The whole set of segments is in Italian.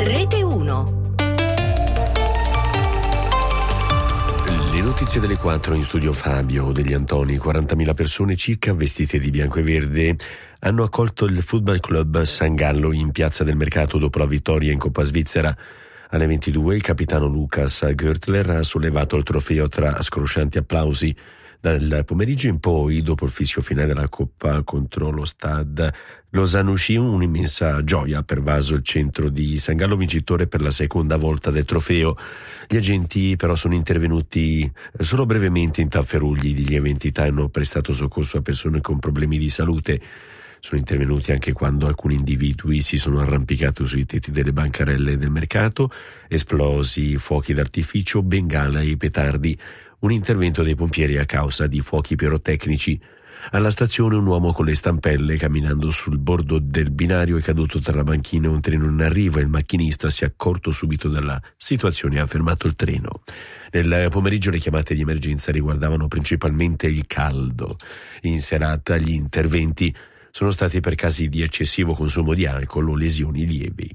Rete 1. Le notizie delle 4 in studio Fabio degli Antoni. 40.000 persone circa vestite di bianco e verde hanno accolto il Football Club San Gallo in Piazza del Mercato dopo la vittoria in Coppa Svizzera. Alle 22 il capitano Lukas Görtler ha sollevato il trofeo tra scroscianti applausi. Dal pomeriggio in poi, dopo il fischio finale della Coppa contro lo Stade Lausanne-Ouchy, un'immensa gioia ha pervaso il centro di San Gallo, vincitore per la seconda volta del trofeo. Gli agenti però sono intervenuti solo brevemente in tafferugli di lieve entità e hanno prestato soccorso a persone con problemi di salute. Sono intervenuti anche quando alcuni individui si sono arrampicati sui tetti delle bancarelle del mercato, esplosi fuochi d'artificio, bengala e petardi. Un intervento dei pompieri a causa di fuochi pirotecnici. Alla stazione un uomo con le stampelle camminando sul bordo del binario è caduto tra la banchina e un treno in arrivo e il macchinista si è accorto subito della situazione e ha fermato il treno. Nel pomeriggio le chiamate di emergenza riguardavano principalmente il caldo. In serata gli interventi sono stati per casi di eccessivo consumo di alcol o lesioni lievi.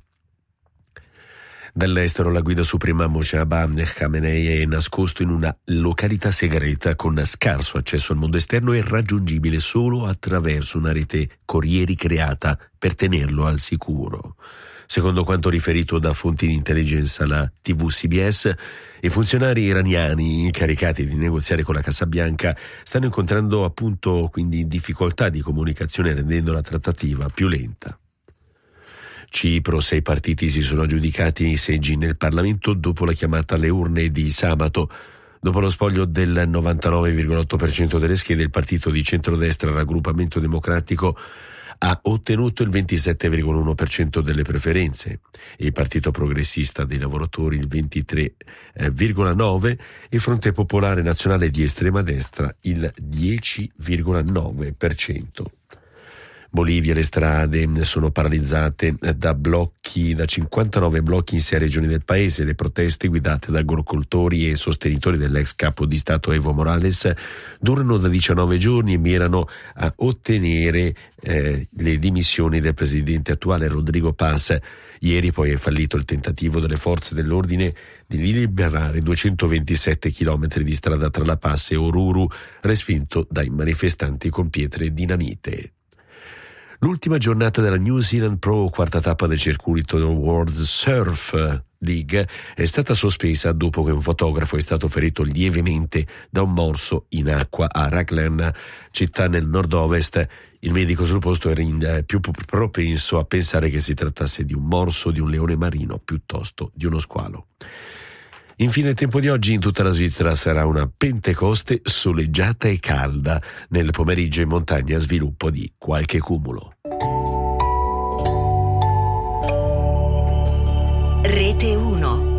Dall'estero la guida suprema Mojtaba Khamenei è nascosto in una località segreta con scarso accesso al mondo esterno e raggiungibile solo attraverso una rete corrieri creata per tenerlo al sicuro. Secondo quanto riferito da fonti di intelligence alla TV CBS, i funzionari iraniani incaricati di negoziare con la Casa Bianca stanno incontrando appunto quindi difficoltà di comunicazione, rendendo la trattativa più lenta. Cipro, 6 partiti si sono aggiudicati i seggi nel Parlamento dopo la chiamata alle urne di sabato. Dopo lo spoglio del 99,8% delle schede, il partito di centrodestra Raggruppamento Democratico ha ottenuto il 27,1% delle preferenze, il Partito Progressista dei Lavoratori il 23,9%, il Fronte Popolare Nazionale di estrema destra il 10,9%. Bolivia, le strade sono paralizzate da 59 blocchi in 6 regioni del paese. Le proteste guidate da agricoltori e sostenitori dell'ex capo di Stato Evo Morales durano da 19 giorni e mirano a ottenere le dimissioni del presidente attuale Rodrigo Paz. Ieri poi è fallito il tentativo delle forze dell'ordine di liberare 227 chilometri di strada tra La Paz e Oruro, respinto dai manifestanti con pietre e dinamite. L'ultima giornata della New Zealand Pro, quarta tappa del circuito World Surf League, è stata sospesa dopo che un fotografo è stato ferito lievemente da un morso in acqua a Raglan, città nel nord-ovest. Il medico sul posto era più propenso a pensare che si trattasse di un morso di un leone marino piuttosto di uno squalo. Infine il tempo di oggi: in tutta la Svizzera sarà una Pentecoste soleggiata e calda. Nel pomeriggio in montagna sviluppo di qualche cumulo. Rete 1.